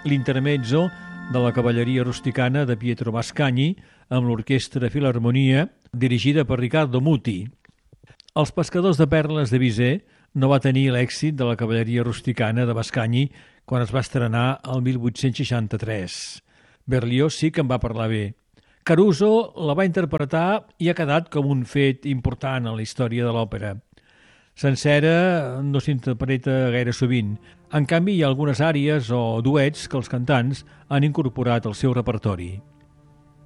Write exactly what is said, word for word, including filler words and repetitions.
l'intermezzo de la cavalleria rusticana de Pietro Mascagni amb l'Orquestra Filharmonia dirigida per Riccardo Muti. Els pescadors de perles de Bizet no va tenir l'èxit de la cavalleria rusticana de Mascagni quan es va estrenar el mil vuit-cents seixanta-tres. Berlioz sí que en va parlar bé. Caruso la va interpretar i ha quedat com un fet important en la història de l'òpera. Sencera no s'interpreta gaire sovint. En canvi, hi ha algunes àries o duets que els cantants han incorporat al seu repertori.